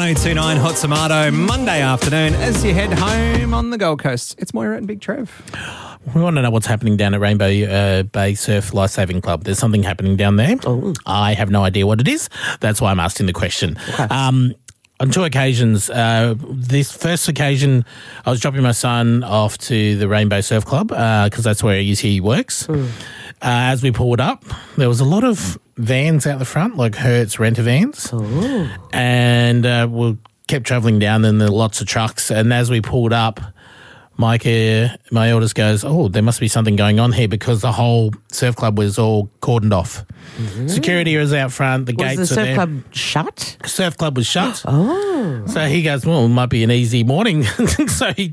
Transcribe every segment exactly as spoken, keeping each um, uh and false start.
oh two nine Hot Tomato, Monday afternoon as you head home on the Gold Coast. It's Moira and Big Trev. We want to know what's happening down at Rainbow uh, Bay Surf Lifesaving Club. There's something happening down there. Oh. I have no idea what it is. That's why I'm asking the question. Okay. Um, on two occasions, uh, this first occasion, I was dropping my son off to the Rainbow Surf Club because uh, that's where he, he works. Mm. Uh, as we pulled up, there was a lot of vans out the front, like Hertz renter vans. Oh. And uh, we kept travelling down, then there were lots of trucks. And as we pulled up, Mike, uh, my eldest, goes, oh, there must be something going on here because the whole surf club was all cordoned off. Mm-hmm. Security was out front, the Was gates the are surf there. club shut? Surf club was shut. Oh. So he goes, well, it might be an easy morning. So he,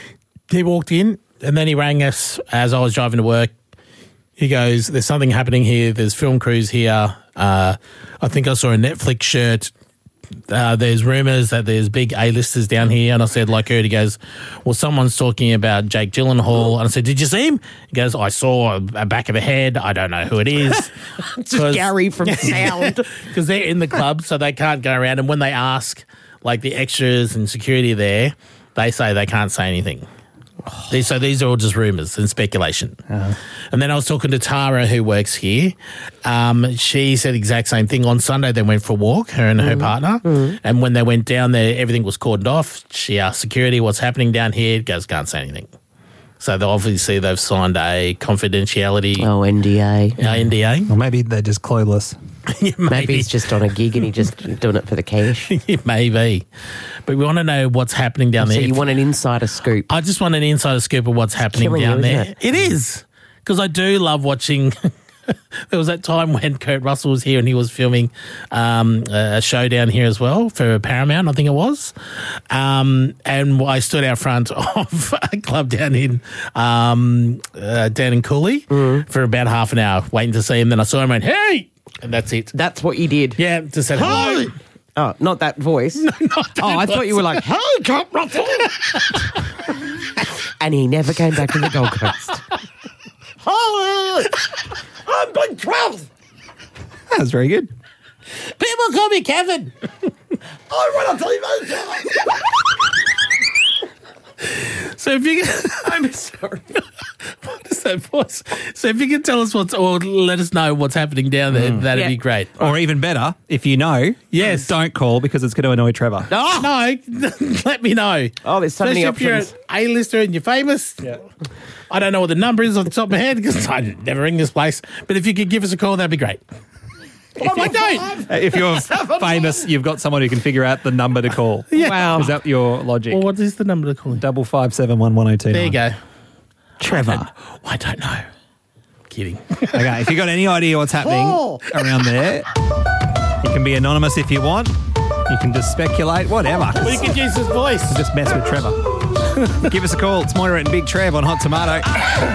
he walked in and then he rang us as I was driving to work. He goes, there's something happening here. There's film crews here. Uh, I think I saw a Netflix shirt. Uh, there's rumours that there's big A-listers down here. And I said, like her, he goes, well, someone's talking about Jake Gyllenhaal. And I said, did you see him? He goes, I saw a, a back of a head. I don't know who it is. Just Gary from Sound. Because they're in the club, so they can't go around. And when they ask, like, the extras and security there, they say they can't say anything. These, so these are all just rumours and speculation. Uh-huh. And then I was talking to Tara, who works here. Um, she said the exact same thing. On Sunday, they went for a walk, her and mm. her partner. Mm. And when they went down there, everything was cordoned off. She asked security, what's happening down here? Goes, can't say anything. So they obviously they've signed a confidentiality. Oh, N D A. Uh, N D A. Or maybe they're just clueless. Yeah, maybe. maybe he's just on a gig and he's just doing it for the cash. Maybe. But we want to know what's happening down so there. So you want an insider scoop? I just want an insider scoop of what's it's happening down you, there. It? it is. Because I do love watching. There was that time when Kurt Russell was here and he was filming um, a show down here as well for Paramount, I think it was. Um, and I stood out front of a club down in um, uh, down in Cooley mm. for about half an hour waiting to see him. Then I saw him and went, hey! And that's it. That's what you did? Yeah, just said hello. Hey! Oh, not that voice. No, not that oh, I voice. thought you were like, hey, Kurt Russell! And he never came back to the Gold Coast. Hi! I'm Big Trev. That was very good. People call me Kevin. I run a T V show. So if you can, I'm sorry. What is that voice? So if you can tell us what's, or let us know what's happening down there, mm. that'd yeah. be great. Or even better, if you know, yes, don't call because it's going to annoy Trevor. Oh. No, let me know. Oh, there's so Especially many if you're options. an A-lister and you're famous. Yeah. I don't know what the number is off the top of my head because I never ring this place. But if you could give us a call, that'd be great. Oh, I don't. If you're famous, you've got someone who can figure out the number to call. Yeah. Wow. Is that your logic? Well, what is the number to call? Double five seven one one zero two. There you go. Trevor. I don't, I don't know. Kidding. Okay, if you got any idea what's happening Oh. around there, you can be anonymous if you want. You can just speculate, whatever. Well, you can use his voice. Just mess with Trevor. Give us a call. It's Moira and Big Trev on Hot Tomato.